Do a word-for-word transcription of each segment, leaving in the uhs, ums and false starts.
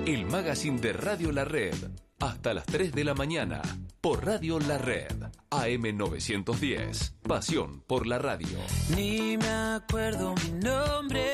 el magazine de Radio La Red. Hasta las tres de la mañana, por Radio La Red, A M novecientos diez. Pasión por la radio. Ni me acuerdo mi nombre.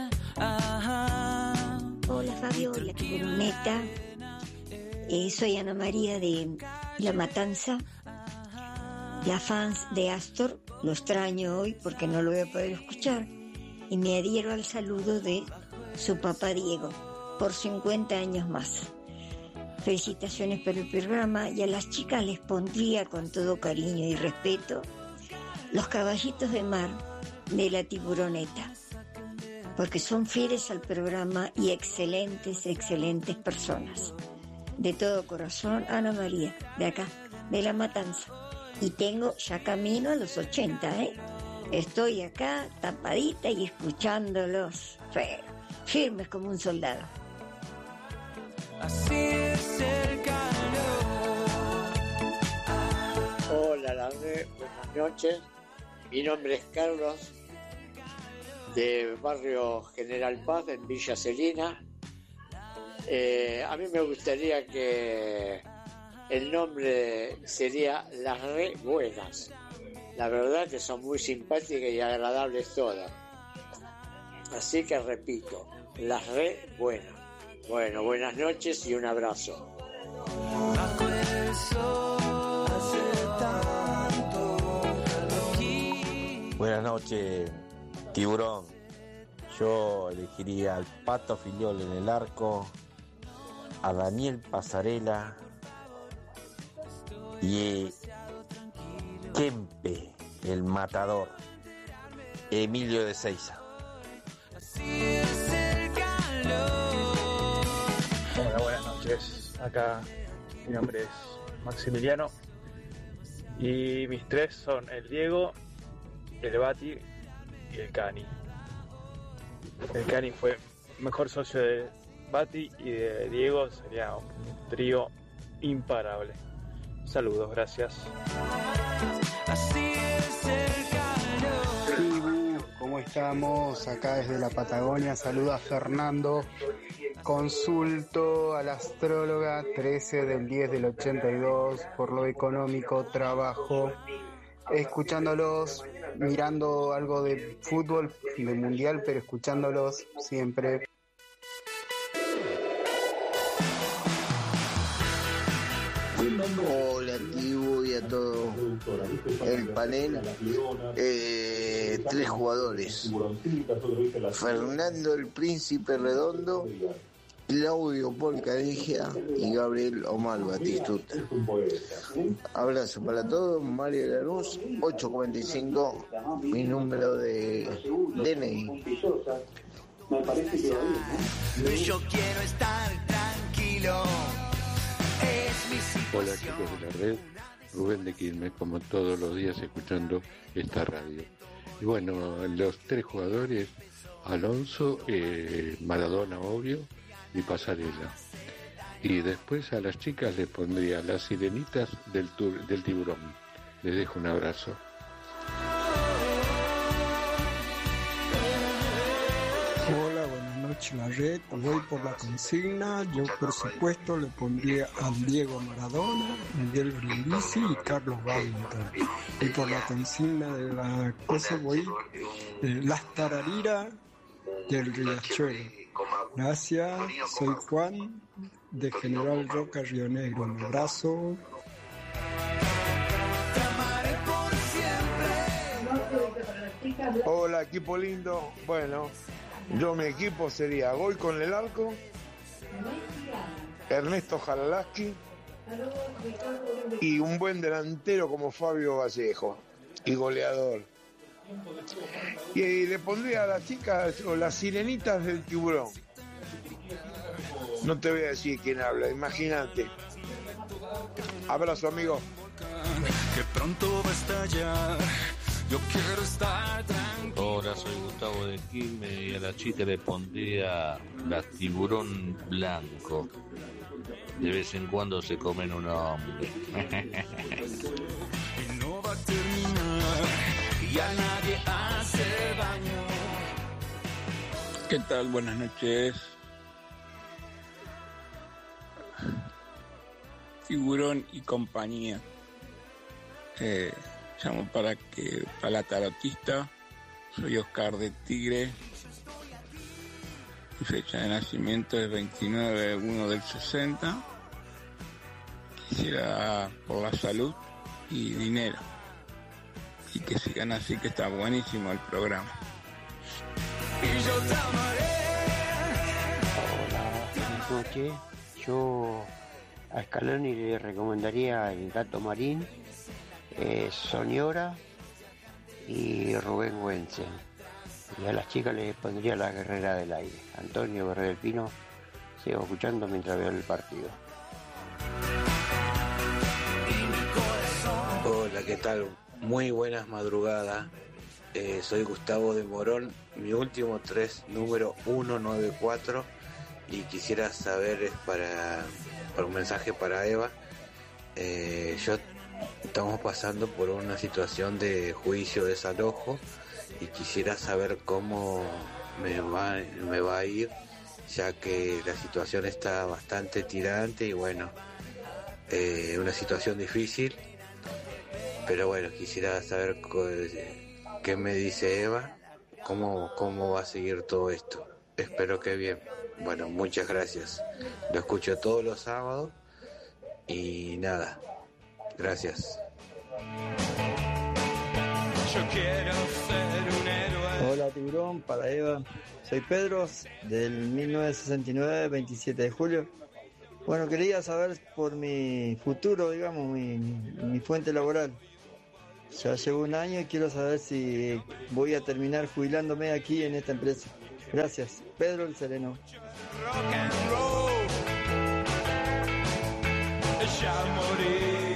Ajá. Hola Fabio, la Tiburoneta. Eh, soy Ana María de La Matanza. La fans de Astor, lo extraño hoy porque no lo voy a poder escuchar. Y me adhiero al saludo de su papá Diego, por cincuenta años más. Felicitaciones por el programa, y a las chicas les pondría con todo cariño y respeto Los Caballitos de Mar de la Tiburoneta, porque son fieles al programa y excelentes, excelentes personas. De todo corazón, Ana María, de acá, de La Matanza. Y tengo ya camino a los ochenta, ¿eh? Estoy acá tapadita y escuchándolos, pero firmes como un soldado. Así es el calor. Hola, la red, buenas noches. Mi nombre es Carlos, de Barrio General Paz, en Villa Celina. Eh, a mí me gustaría que el nombre sería Las Re Buenas. La verdad que son muy simpáticas y agradables todas. Así que repito, Las Re Buenas. Bueno, buenas noches y un abrazo. Buenas noches, Tiburón. Yo elegiría al Pato Filiol en el arco, a Daniel Pasarela y Kempe, el matador, Emilio de Seiza. Hola, buenas noches. Acá mi nombre es Maximiliano y mis tres son el Diego, el Bati y el Cani. El Cani fue mejor socio de Bati y de Diego, sería un trío imparable. Saludos, gracias. Así es el calor. Tribu, ¿cómo estamos? Acá desde la Patagonia, saluda Fernando. Consulto a la astróloga, trece del diez del ochenta y dos, por lo económico, trabajo, escuchándolos, mirando algo de fútbol, de mundial, pero escuchándolos siempre. Hola, tribu, y a todo el panel. Eh, tres jugadores: Fernando el Príncipe Redondo, Claudio Polcaregia y Gabriel Omar Batistuta. Abrazo para todos. Mario Lanús, ocho cuarenta y cinco, mi número de D N I. Yo quiero estar tranquilo. Es mi situación. Hola chicos de la red, Rubén de Quilmes, como todos los días escuchando esta radio. Y bueno, los tres jugadores, Alonso, eh, Maradona obvio y Pasarela. Y después a las chicas les pondría las sirenitas del, tur- del tiburón. Les dejo un abrazo. Hola, buenas noches la red, voy por la consigna. Yo por supuesto le pondría a Diego Maradona, Miguel Brindisi y Carlos Bauta. Y por la consigna de la cosa voy eh, Las Tarariras del Riachuelo. Gracias, soy Juan de General Roca, Río Negro. Un abrazo. Hola, equipo lindo. Bueno, yo mi equipo sería Goy con el arco, Ernesto Jalalaski y un buen delantero como Fabio Vallejo y goleador. Y le pondría a las chicas o las sirenitas del tiburón. No te voy a decir quién habla, imagínate. Abrazo, amigo. Que pronto va a estallar. Yo quiero estar tranquilo. Hola, soy Gustavo de Quilmes y a la chica le pondría la tiburón blanco. De vez en cuando se comen un hombre. Y no va a terminar. Y a nadie hace daño. ¿Qué tal? Buenas noches. Tiburón y compañía. Eh, llamo para que para la tarotista. Soy Oscar de Tigre. Mi fecha de nacimiento es veintinueve de uno del sesenta. Quisiera por la salud y dinero. Y que sigan así, que está buenísimo el programa. Hola, buenas noches. Yo a Scaloni le recomendaría el Gato Marín, eh, Soñora y Rubén Wenzel. Y a las chicas les pondría la Guerrera del Aire. Antonio Guerrero del Pino. Sigo escuchando mientras veo el partido. Hola, ¿qué tal? Muy buenas madrugadas. Eh, soy Gustavo de Morón. Mi último tres, número ciento noventa y cuatro. Y quisiera saber, es para, para un mensaje para Eva. Eh, yo estamos pasando por una situación de juicio, desalojo. Y quisiera saber cómo me va, me va a ir, ya que la situación está bastante tirante y bueno, eh, una situación difícil. Pero bueno, quisiera saber qué me dice Eva, cómo, cómo va a seguir todo esto. Espero que bien. Bueno, muchas gracias. Lo escucho todos los sábados y nada, gracias. Yo quiero ser un héroe. Hola Tiburón, para Eva. Soy Pedro, del mil novecientos sesenta y nueve, veintisiete de julio. Bueno, quería saber por mi futuro, digamos, mi, mi fuente laboral. Ya llevo un año y quiero saber si voy a terminar jubilándome aquí en esta empresa. Gracias. Pedro el Sereno. Rock and roll. Ya morí.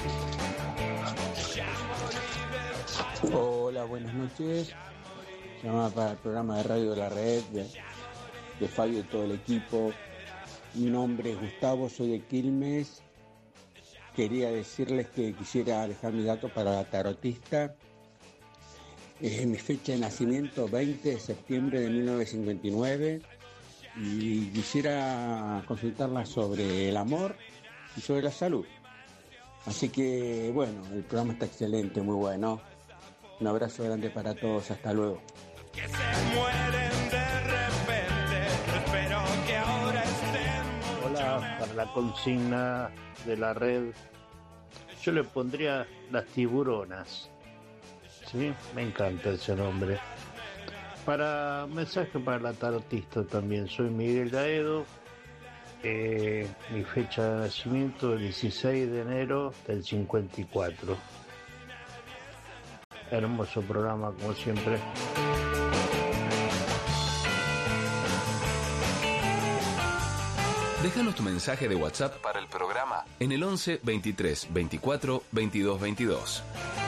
Hola, buenas noches. Llamada para el programa de Radio de la Red, de, de Fabio y todo el equipo. Mi nombre es Gustavo, soy de Quilmes. Quería decirles que quisiera dejar mi dato para la tarotista. Eh, mi fecha de nacimiento, veinte de septiembre de mil novecientos cincuenta y nueve. Y quisiera consultarla sobre el amor y sobre la salud. Así que, bueno, el programa está excelente, muy bueno. Un abrazo grande para todos, hasta luego. Que se mueren de repente, espero que ahora estén. Hola, para la consigna de la red, yo le pondría Las Tiburonas. Sí, me encanta ese nombre. Para mensaje para la tarotista también, soy Miguel Daedo. Eh, mi fecha de nacimiento el dieciséis de enero del cincuenta y cuatro. Hermoso programa como siempre. Déjanos tu mensaje de WhatsApp para el programa en el once, veintitrés, veinticuatro, veintidós, veintidós.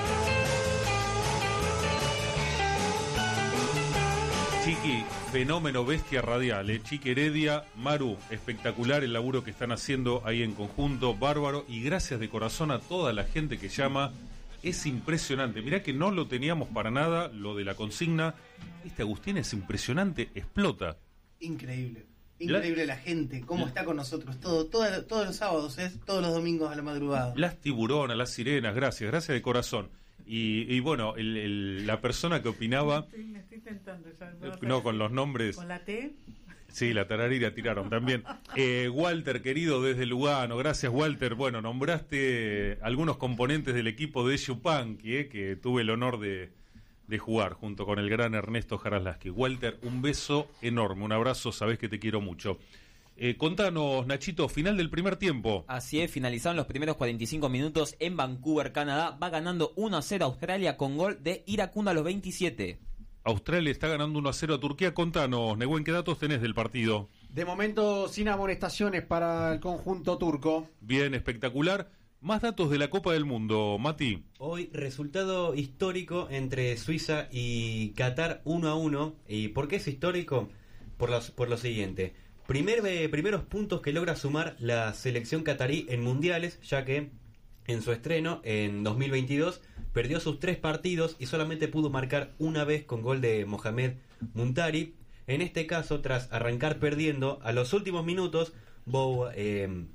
Chiqui, fenómeno bestia radial, ¿eh? Chiqui Heredia, Maru, espectacular el laburo que están haciendo ahí en conjunto, bárbaro, y gracias de corazón a toda la gente que llama. Es impresionante, mirá que no lo teníamos para nada, lo de la consigna. Este Agustín es impresionante, explota. Increíble, increíble la, la gente, cómo está con nosotros, todo, todo, todos los sábados, ¿eh? Todos los domingos a la madrugada. Las tiburonas, las sirenas, gracias, gracias de corazón. Y, y bueno, el, el, la persona que opinaba... Estoy, me estoy tentando ya. No, con los nombres... ¿Con la T? Sí, la tararira tiraron también. Eh, Walter, querido, desde Lugano, gracias Walter. Bueno, nombraste algunos componentes del equipo de Yupanqui, eh, que tuve el honor de, de jugar junto con el gran Ernesto Jaraslaski. Walter, un beso enorme, un abrazo, sabés que te quiero mucho. Eh, contanos, Nachito, final del primer tiempo. Así es, finalizaron los primeros cuarenta y cinco minutos en Vancouver, Canadá. Va ganando uno a cero Australia con gol de Iracunda a los veintisiete. Australia está ganando uno a cero a Turquía. Contanos, Nehuen, ¿qué datos tenés del partido? De momento, sin amonestaciones para el conjunto turco. Bien, espectacular. Más datos de la Copa del Mundo, Mati. Hoy, resultado histórico entre Suiza y Qatar, uno a uno. ¿Y por qué es histórico? Por, los, por lo siguiente. Primer, eh, primeros puntos que logra sumar la selección catarí en mundiales, ya que en su estreno, en dos mil veintidós, perdió sus tres partidos y solamente pudo marcar una vez con gol de Mohamed Muntari. En este caso, tras arrancar perdiendo, a los últimos minutos, Bo, eh,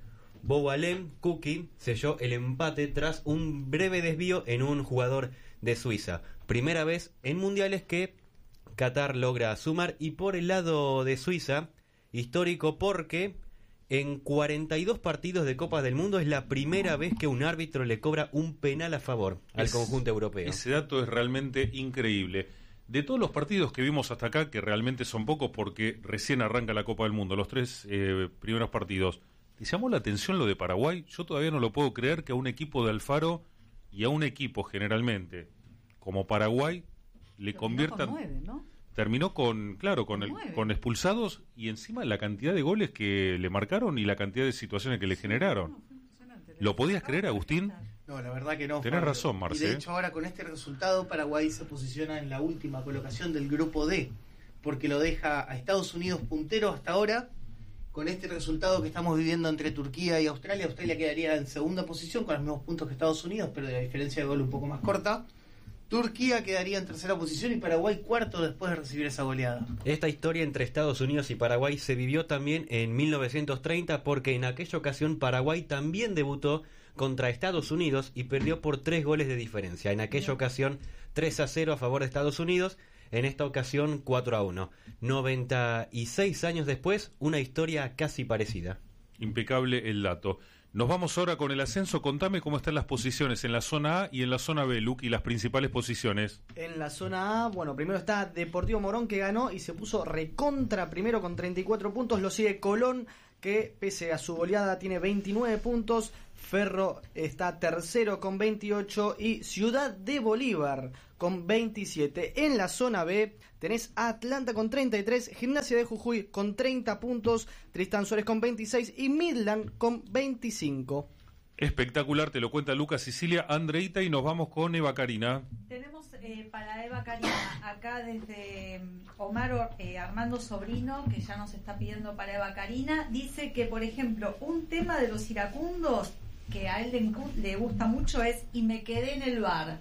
Boualem Kuki selló el empate tras un breve desvío en un jugador de Suiza. Primera vez en mundiales que Qatar logra sumar, y por el lado de Suiza, histórico porque en cuarenta y dos partidos de Copas del Mundo es la primera vez que un árbitro le cobra un penal a favor al Es- conjunto europeo. Ese dato es realmente increíble. De todos los partidos que vimos hasta acá, que realmente son pocos porque recién arranca la Copa del Mundo, los tres eh, primeros partidos, ¿te llamó la atención lo de Paraguay? Yo todavía no lo puedo creer que a un equipo de Alfaro y a un equipo generalmente como Paraguay le conviertan... Con nueve, ¿no? Terminó con, claro, con, el, Nueve. con expulsados y encima la cantidad de goles que le marcaron y la cantidad de situaciones que le generaron. ¿Lo podías creer, Agustín? No, la verdad que no. Tenés Fabio. razón, Y Marce. de hecho ahora con este resultado Paraguay se posiciona en la última colocación del grupo D, porque lo deja a Estados Unidos puntero hasta ahora. Con este resultado que estamos viviendo entre Turquía y Australia, Australia quedaría en segunda posición con los mismos puntos que Estados Unidos, pero de la diferencia de gol un poco más corta. Turquía quedaría en tercera posición y Paraguay cuarto después de recibir esa goleada. Esta historia entre Estados Unidos y Paraguay se vivió también en mil novecientos treinta, porque en aquella ocasión Paraguay también debutó contra Estados Unidos y perdió por tres goles de diferencia. En aquella ocasión tres a cero a favor de Estados Unidos, en esta ocasión cuatro a uno. noventa y seis años después, una historia casi parecida. Impecable el dato. Nos vamos ahora con el ascenso. Contame cómo están las posiciones en la zona A y en la zona B, Luke, y las principales posiciones. En la zona A, bueno, primero está Deportivo Morón, que ganó y se puso recontra primero con treinta y cuatro puntos. Lo sigue Colón, que pese a su goleada tiene veintinueve puntos. Ferro está tercero con veintiocho y Ciudad de Bolívar con veintisiete. En la zona B tenés a Atlanta con treinta y tres, Gimnasia de Jujuy con treinta puntos, Tristán Suárez con veintiséis y Midland con veinticinco. Espectacular, te lo cuenta Lucas Sicilia, Andreita, y nos vamos con Eva Karina. Tenemos eh, para Eva Karina acá desde mm, Omar eh, Armando Sobrino, que ya nos está pidiendo para Eva Karina. Dice que, por ejemplo, un tema de los iracundos que a él le, incu- le gusta mucho es "Y me quedé en el bar".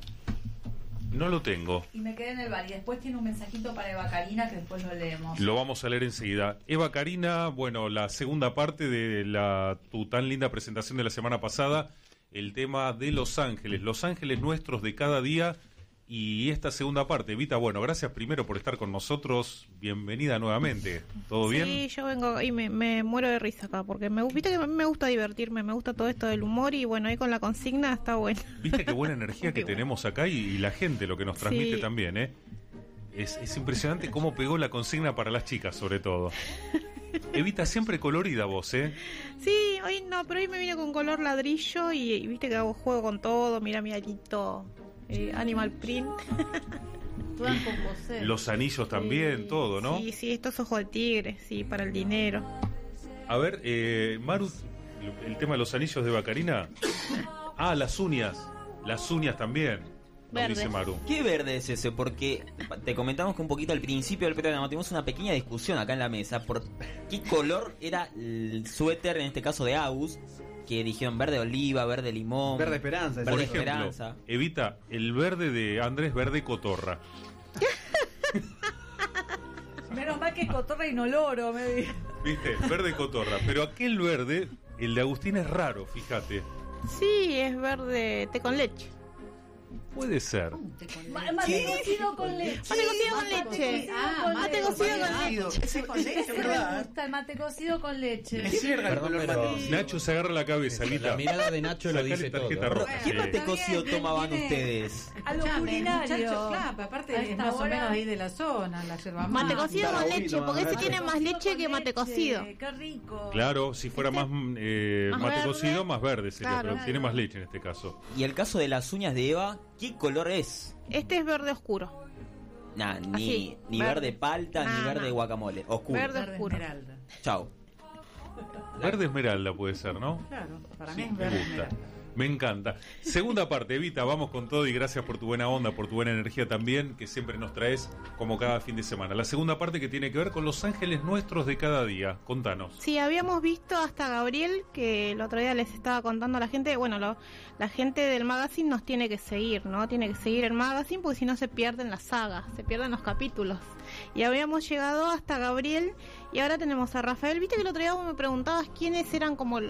No lo tengo. Y me quedé en el bar. Y después tiene un mensajito para Eva Karina que después lo leemos. Lo vamos a leer enseguida. Eva Karina, bueno, la segunda parte de la tu tan linda presentación de la semana pasada, el tema de Los Ángeles, Los Ángeles nuestros de cada día, y esta segunda parte. Evita, bueno, gracias primero por estar con nosotros, bienvenida nuevamente. ¿Todo bien? Sí, yo vengo y me, me muero de risa acá, porque me, viste que a mí me gusta divertirme, me gusta todo esto del humor, y bueno, ahí con la consigna está bueno. Viste qué buena energía que tenemos acá y, y la gente lo que nos transmite Sí. también, ¿eh? Es, es impresionante cómo pegó la consigna para las chicas, sobre todo. Evita, siempre colorida vos, ¿eh? Sí, hoy no, pero hoy me vine con color ladrillo y, y viste que hago juego con todo, mira mi alito eh, Animal Print. Todas con José. Los anillos también, todo, ¿no? Sí, sí, estos ojos de tigre, sí, para el dinero. A ver, eh, Maru, el tema de los anillos de Bacarina. Ah, las uñas. Las uñas también, nos Verde. dice Maru. ¿Qué verde es ese? Porque te comentamos que un poquito al principio del programa tuvimos una pequeña discusión acá en la mesa por qué color era el suéter, en este caso de Agus, que dijeron verde oliva, verde limón. Verde esperanza, Por Verde ejemplo, esperanza. Evita, el verde de Andrés, verde cotorra. Menos mal que cotorra inoloro, me dijo. ¿Viste? Verde cotorra. Pero aquel verde, el de Agustín es raro, fíjate. Sí, es verde té con leche. Puede ser. Ma- Mate cocido con leche. Mate cocido con leche. Ah, Mate cocido con leche. Ese con leche, me gusta, el mate cocido con leche. Perdón, pero Nacho se agarra la cabeza, Evita. la mirada de Nacho lo Sacale dice tarjeta todo. roja. ¿Qué Sí. mate cocido tomaban ustedes? A lo Escuchame, culinario. muchacho, claro, pero aparte A es esta más o hora- menos ahí de la zona, la yerba Mate mate. cocido con leche, porque ese tiene más leche que mate cocido. Qué rico. Claro, si fuera más eh, Más mate verde. cocido, más verde sería, Claro. pero tiene más leche en este caso. Y el caso de las uñas de Eva, ¿qué color es? Este es verde oscuro. Nah, ni, Así, ni verde. verde palta, ni Nah, verde nah. guacamole. Oscuro. Verde Verde oscuro. esmeralda. Chau. Verde esmeralda puede ser, ¿no? Claro, para Sí, mí es me verde gusta. esmeralda. Me encanta. Segunda parte, Evita, vamos con todo y gracias por tu buena onda, por tu buena energía también, que siempre nos traes como cada fin de semana. La segunda parte que tiene que ver con los ángeles nuestros de cada día. Contanos. Sí, habíamos visto hasta Gabriel, que el otro día les estaba contando a la gente, bueno, lo- la gente del magazine nos tiene que seguir, ¿no? Tiene que seguir el magazine porque si no se pierden las sagas, se pierden los capítulos. Y habíamos llegado hasta Gabriel y ahora tenemos a Rafael. Viste que el otro día vos me preguntabas quiénes eran como el-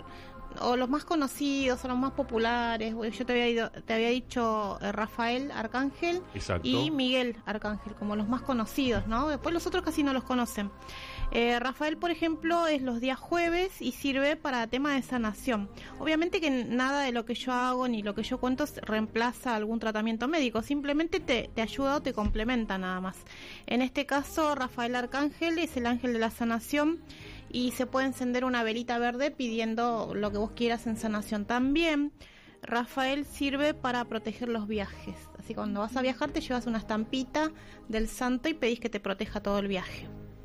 o los más conocidos o los más populares. Yo te había, ido, te había dicho eh, Rafael Arcángel. Exacto. Y Miguel Arcángel, como los más conocidos, ¿no? Después los otros casi no los conocen. Eh, Rafael, por ejemplo, es los días jueves y sirve para tema de sanación. Obviamente que nada de lo que yo hago ni lo que yo cuento reemplaza algún tratamiento médico, simplemente te, te ayuda o te complementa nada más. En este caso, Rafael Arcángel es el ángel de la sanación y se puede encender una velita verde pidiendo lo que vos quieras en sanación. También Rafael sirve para proteger los viajes, así que cuando vas a viajar te llevas una estampita del santo y pedís que te proteja todo el viaje.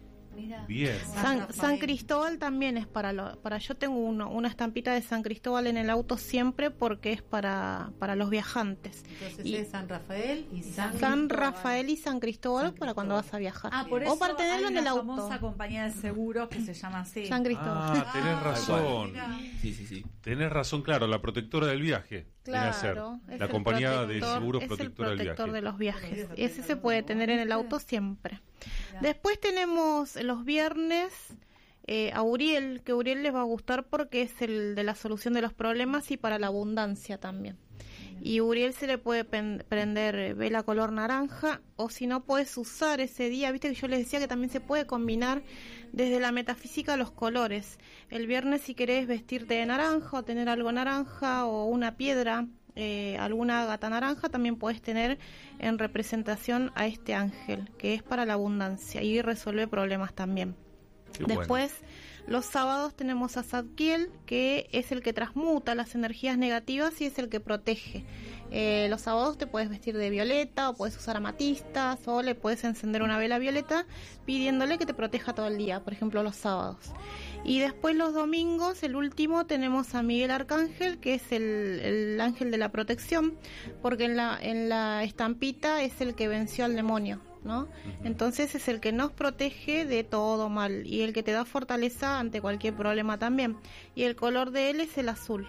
Bien. San, San Cristóbal también es para lo, para yo tengo uno, una estampita de San Cristóbal en el auto siempre porque es para para los viajantes. Entonces y es San Rafael y San, San Cristóbal. Rafael y San Cristóbal, San Cristóbal para cuando vas a viajar. Ah, por o eso para tenerlo hay en el una auto. famosa compañía de seguros que se llama así. San Cristóbal. Ah, tenés razón. Sí, sí, sí. Tenés razón, claro, la protectora del viaje. Claro, ser. es La el compañía de protector- seguros es protectora el del protector viaje. de los viajes. Ese se puede tener en el auto siempre. Después tenemos los viernes eh, a Uriel, que Uriel les va a gustar porque es el de la solución de los problemas y para la abundancia también. Y Uriel se le puede pen- prender vela color naranja, o si no puedes usar ese día, viste que yo les decía que también se puede combinar desde la metafísica los colores. El viernes si querés vestirte de naranja o tener algo naranja o una piedra, eh, alguna gata naranja, también puedes tener en representación a este ángel, que es para la abundancia y resuelve problemas también. Qué bueno. Después, los sábados tenemos a Zadkiel, que es el que transmuta las energías negativas y es el que protege. Eh, los sábados te puedes vestir de violeta o puedes usar amatistas o le puedes encender una vela violeta pidiéndole que te proteja todo el día, por ejemplo los sábados. Y después los domingos, el último, tenemos a Miguel Arcángel, que es el, el ángel de la protección, porque en la, en la estampita es el que venció al demonio, ¿no? Entonces es el que nos protege de todo mal y el que te da fortaleza ante cualquier problema también. Y el color de él es el azul.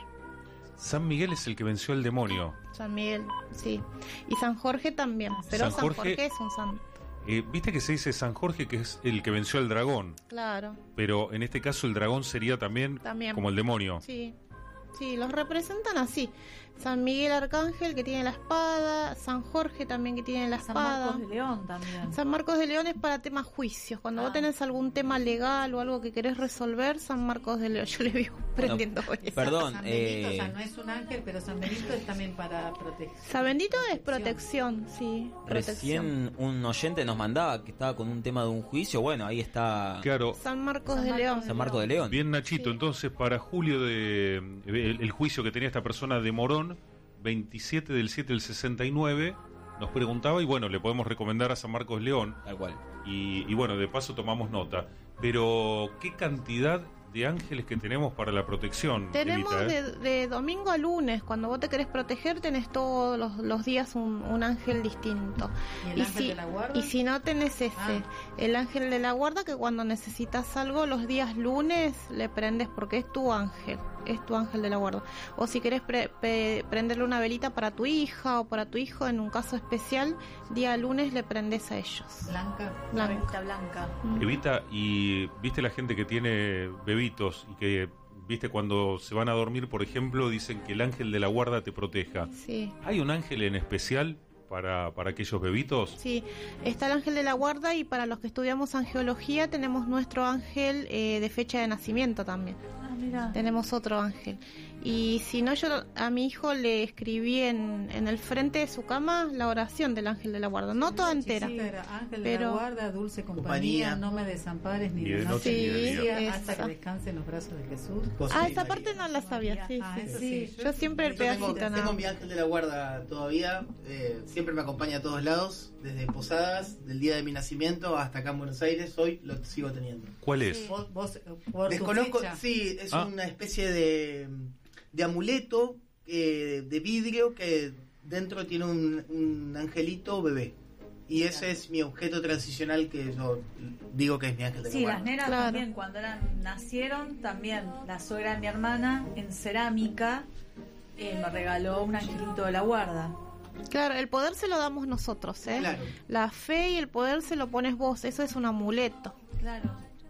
San Miguel es el que venció al demonio. San Miguel, sí. Y San Jorge también, pero San San Jorge- Jorge, es un santo. Eh, Viste que se dice San Jorge, que es el que venció al dragón, Claro, pero en este caso el dragón sería también, también. como el demonio. Sí, sí, los representan así. San Miguel Arcángel, que tiene la espada, San Jorge también, que tiene la San espada. Marcos de León también. San Marcos de León es para temas juicios. Cuando Ah. vos tenés algún tema legal o algo que querés resolver, San Marcos de León. Yo le vivo prendiendo velas. Perdón, San Benito, eh, o sea, no es un ángel, pero San Benito es también para proteger. San Bendito es protección, sí. Protección. recién un oyente nos mandaba que estaba con un tema de un juicio. Bueno, ahí está. Claro. San Marcos de León. San Marcos de León. Bien, Nachito, entonces para julio de el, el juicio que tenía esta persona de Morón, veintisiete del siete del sesenta y nueve, nos preguntaba y bueno, le podemos recomendar a San Marcos León. Tal cual. Y, y bueno, de paso tomamos nota. Pero, ¿qué cantidad de ángeles que tenemos para la protección? Tenemos Evita, eh? de, de domingo a lunes. Cuando vos te querés proteger, tenés todos los, los días un, un ángel distinto. ¿Y el ángel si, de la guarda? y si no tenés ese, Ah. el ángel de la guarda, que cuando necesitas algo los días lunes le prendes porque es tu ángel. Es tu ángel de la guarda. O si querés pre- pe- prenderle una velita para tu hija o para tu hijo, en un caso especial, día lunes le prendes a ellos. Blanca. Blanca. Velita blanca. Evita, y viste la gente que tiene bebitos y que, viste, cuando se van a dormir, por ejemplo, dicen que el ángel de la guarda te proteja. Sí. ¿Hay un ángel en especial para, para aquellos bebitos? Sí, está el ángel de la guarda y para los que estudiamos angeología tenemos nuestro ángel eh, de fecha de nacimiento también. Ah, mira. Tenemos otro ángel. Y si no, yo a mi hijo le escribí en, en el frente de su cama la oración del ángel de la guarda. No toda entera. Sí, era ángel de pero la guarda, dulce compañía, Compañía. no me desampares ni, Ni de de noche noche ni de ni día. hasta Esa. que descanse en los brazos de Jesús. Ah, esa parte no la sabía, sí, Ah, sí, eso sí. sí. Yo siempre el Yo tengo, pedacito nada. tengo mi ángel de la guarda todavía, eh, siempre me acompaña a todos lados, desde Posadas, del día de mi nacimiento hasta acá en Buenos Aires, hoy lo sigo teniendo. ¿Cuál es? Vos, vos, eh, por tu Desconozco, fecha. sí, es Ah. una especie de, de amuleto eh, de vidrio que dentro tiene un, un angelito bebé. Y ese es mi objeto transicional que yo digo que es mi ángel de la Sí, las guarda. nenas Claro. también, cuando eran nacieron, también la suegra de mi hermana, en cerámica, eh, me regaló un angelito de la guarda. Claro, el poder se lo damos nosotros, ¿eh? Claro. La fe y el poder se lo pones vos, eso es un amuleto. Claro.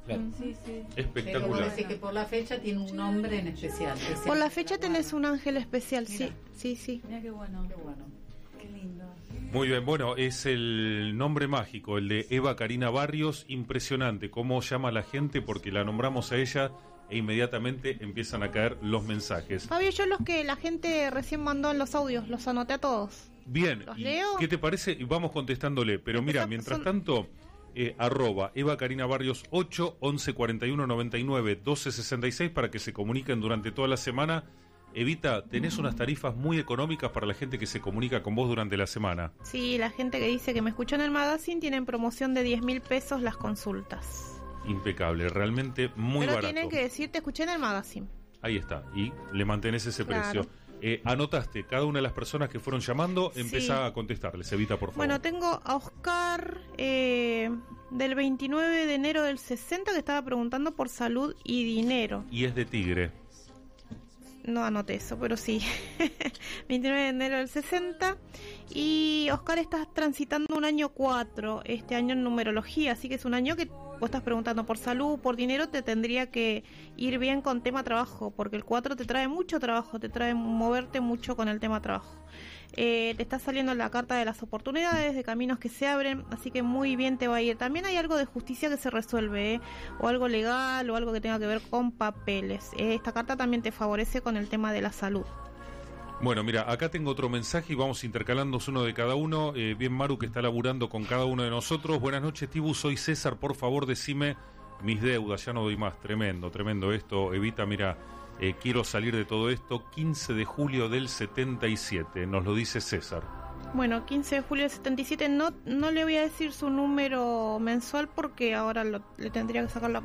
Claro. Sí, sí. Espectacular. Pero vos decís que por la fecha tiene un nombre en especial. Ese Por la fecha tenés un ángel especial, Mira. sí, sí, sí. Mira qué bueno, qué bueno. Qué lindo. Muy bien, bueno, es el nombre mágico, el de Eva Karina Barrios, impresionante cómo llama a la gente porque la nombramos a ella e inmediatamente empiezan a caer los mensajes. Fabio, yo los que la gente recién mandó en los audios, los anoté a todos. Bien, ¿Los ¿y leo? ¿qué te parece? Y vamos contestándole, pero mira, Son- mientras son- tanto, eh, arroba Eva Karina Barrios ocho, once cuarenta y uno, noventa y nueve, doce sesenta y seis para que se comuniquen durante toda la semana. Evita, tenés unas tarifas muy económicas para la gente que se comunica con vos durante la semana. Sí, la gente que dice que me escuchó en el magazine tienen promoción de diez mil pesos las consultas. Impecable, realmente muy Pero barato. tienen que decir, te escuché en el magazine. Ahí está, y le mantenés ese Claro. precio. Eh, anotaste cada una de las personas que fueron llamando, Sí. empezá a contestarles, Evita, por favor. Bueno, tengo a Oscar eh, del veintinueve de enero del sesenta que estaba preguntando por salud y dinero. Y es de Tigre. No anoté eso, pero sí. veintinueve de enero del sesenta. Y Oscar está transitando un año cuatro, este año en numerología, así que es un año que vos estás preguntando por salud, por dinero, te tendría que ir bien con tema trabajo, porque el cuatro te trae mucho trabajo, te trae moverte mucho con el tema trabajo. Eh, te está saliendo la carta de las oportunidades, de caminos que se abren, así que muy bien te va a ir. También hay algo de justicia que se resuelve, ¿eh? O algo legal, o algo que tenga que ver con papeles. Eh, esta carta también te favorece con el tema de la salud. Bueno, mira, acá tengo otro mensaje y vamos intercalándonos uno de cada uno. Eh, bien, Maru, que está laburando con cada uno de nosotros. Buenas noches, Tibu, soy César, por favor decime mis deudas, ya no doy más. Tremendo, tremendo esto. Evita, mira, eh, quiero salir de todo esto. quince de julio del setenta y siete, nos lo dice César. Bueno, quince de julio del setenta y siete, no, no le voy a decir su número mensual porque ahora lo- le tendría que sacar la